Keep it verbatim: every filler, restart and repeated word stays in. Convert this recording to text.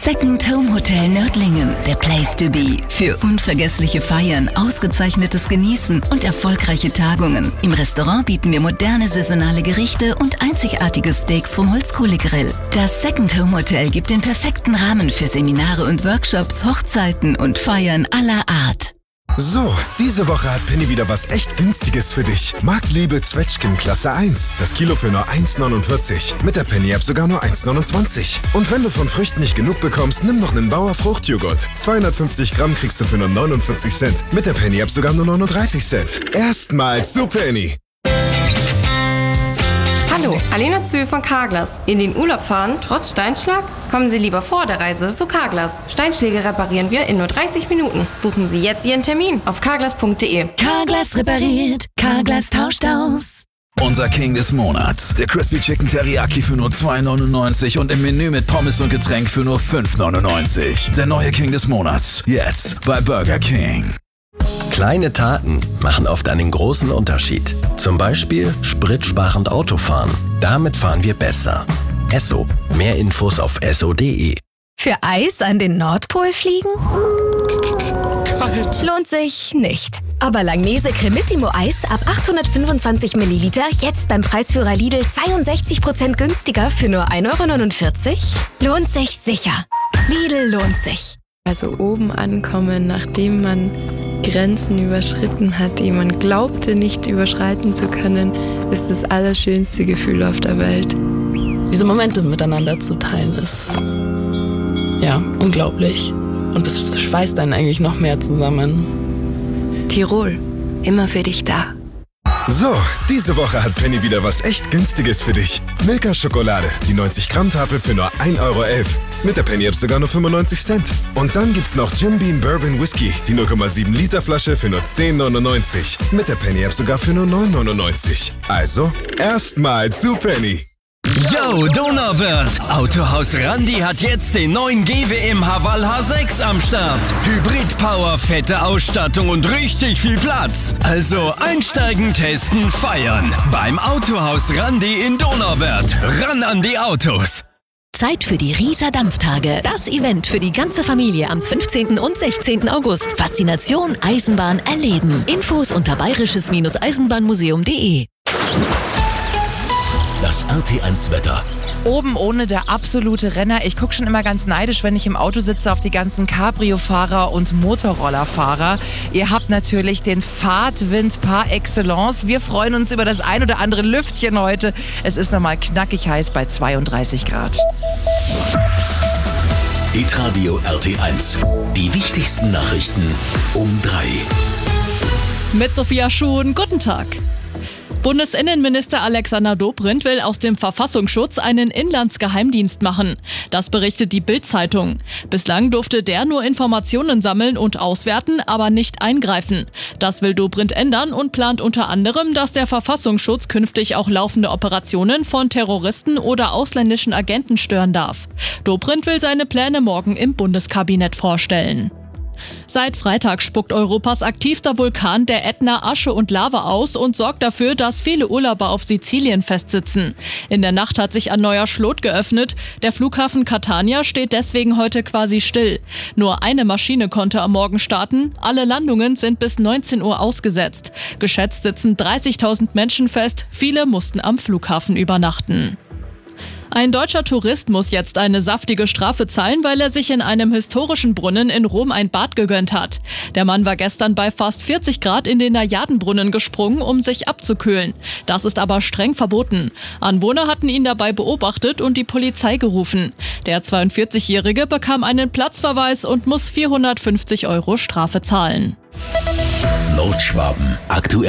Second Home Hotel Nördlingen, der Place to be. Für unvergessliche Feiern, ausgezeichnetes Genießen und erfolgreiche Tagungen. Im Restaurant bieten wir moderne saisonale Gerichte und einzigartige Steaks vom Holzkohlegrill. Das Second Home Hotel gibt den perfekten Rahmen für Seminare und Workshops, Hochzeiten und Feiern aller Art. So, diese Woche hat Penny wieder was echt Günstiges für dich. Marktliebe Zwetschgen Klasse eins. Das Kilo für nur eins neunundvierzig. Mit der Penny-App sogar nur eins neunundzwanzig. Und wenn du von Früchten nicht genug bekommst, nimm noch einen Bauer Fruchtjoghurt. zweihundertfünfzig Gramm kriegst du für nur neunundvierzig Cent. Mit der Penny-App sogar nur neununddreißig Cent. Erstmals zu Penny. Hallo, Alena Zöhl von Carglass. In den Urlaub fahren, trotz Steinschlag? Kommen Sie lieber vor der Reise zu Carglass. Steinschläge reparieren wir in nur dreißig Minuten. Buchen Sie jetzt Ihren Termin auf carglass punkt de. Carglass repariert, Carglass tauscht aus. Unser King des Monats. Der Crispy Chicken Teriyaki für nur zwei neunundneunzig und im Menü mit Pommes und Getränk für nur fünf neunundneunzig. Der neue King des Monats. Jetzt bei Burger King. Kleine Taten machen oft einen großen Unterschied. Zum Beispiel spritsparend Autofahren. Damit fahren wir besser. Esso. Mehr Infos auf esso punkt de. Für Eis an den Nordpol fliegen? Kalt. Lohnt sich nicht. Aber Langnese Cremissimo Eis ab achthundertfünfundzwanzig Milliliter jetzt beim Preisführer Lidl zweiundsechzig Prozent günstiger für nur ein Euro neunundvierzig? Lohnt sich sicher. Lidl lohnt sich. Also oben ankommen, nachdem man Grenzen überschritten hat, die man glaubte nicht überschreiten zu können, ist das allerschönste Gefühl auf der Welt. Diese Momente miteinander zu teilen ist ja unglaublich. Und es schweißt einen eigentlich noch mehr zusammen. Tirol, immer für dich da. So, diese Woche hat Penny wieder was echt Günstiges für dich. Milka Schokolade, die neunzig Gramm Tafel für nur ein Euro elf. Mit der Penny-App sogar nur fünfundneunzig Cent. Und dann gibt's noch Jim Beam Bourbon Whisky, die null Komma sieben Liter Flasche für nur zehn neunundneunzig. Mit der Penny-App sogar für nur neun neunundneunzig. Also, erstmal zu Penny. Yo, Donauwörth! Autohaus Randi hat jetzt den neuen G W M Haval H sechs am Start. Hybrid-Power, fette Ausstattung und richtig viel Platz. Also einsteigen, testen, feiern. Beim Autohaus Randi in Donauwörth. Ran an die Autos! Zeit für die Rieser Dampftage. Das Event für die ganze Familie am fünfzehnten und sechzehnten August. Faszination Eisenbahn erleben. Infos unter bayerisches-eisenbahnmuseum punkt de. Das R T eins Wetter. Oben ohne der absolute Renner. Ich gucke schon immer ganz neidisch, wenn ich im Auto sitze, auf die ganzen Cabrio-Fahrer und Motorroller-Fahrer. Ihr habt natürlich den Fahrtwind par excellence. Wir freuen uns über das ein oder andere Lüftchen heute. Es ist nochmal knackig heiß bei zweiunddreißig Grad. Hitradio R T eins. Die wichtigsten Nachrichten um drei. Mit Sophia Schuhn, guten Tag. Bundesinnenminister Alexander Dobrindt will aus dem Verfassungsschutz einen Inlandsgeheimdienst machen. Das berichtet die Bild-Zeitung. Bislang durfte der nur Informationen sammeln und auswerten, aber nicht eingreifen. Das will Dobrindt ändern und plant unter anderem, dass der Verfassungsschutz künftig auch laufende Operationen von Terroristen oder ausländischen Agenten stören darf. Dobrindt will seine Pläne morgen im Bundeskabinett vorstellen. Seit Freitag spuckt Europas aktivster Vulkan, der Ätna, Asche und Lava aus und sorgt dafür, dass viele Urlauber auf Sizilien festsitzen. In der Nacht hat sich ein neuer Schlot geöffnet. Der Flughafen Catania steht deswegen heute quasi still. Nur eine Maschine konnte am Morgen starten. Alle Landungen sind bis neunzehn Uhr ausgesetzt. Geschätzt sitzen dreißigtausend Menschen fest. Viele mussten am Flughafen übernachten. Ein deutscher Tourist muss jetzt eine saftige Strafe zahlen, weil er sich in einem historischen Brunnen in Rom ein Bad gegönnt hat. Der Mann war gestern bei fast vierzig Grad in den Najadenbrunnen gesprungen, um sich abzukühlen. Das ist aber streng verboten. Anwohner hatten ihn dabei beobachtet und die Polizei gerufen. Der zweiundvierzigjährige bekam einen Platzverweis und muss vierhundertfünfzig Euro Strafe zahlen. Nordschwaben. Aktuell.